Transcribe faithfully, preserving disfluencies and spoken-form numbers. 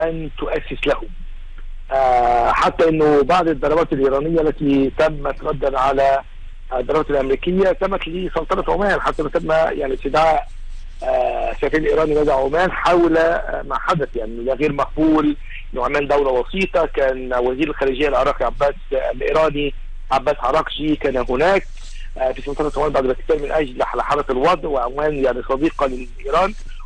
أن تؤسس له. آه حتى أنه بعض الضربات الإيرانية التي تمت ردا على الضربات الأمريكية تمت لسلطنة عمان، حتى تم يعني استدعاء آه السفير الإيراني لدى عمان حول آه ما حدث. يعني ده غير مقبول. عمان دولة وسيطة. كان وزير الخارجية العراقي عباس الإيراني عباس عراقجي كان هناك آه في سلطنة عمان بعد الاستقلال من أجل حالة الوضع، وعمان يعني صديقة لإيران.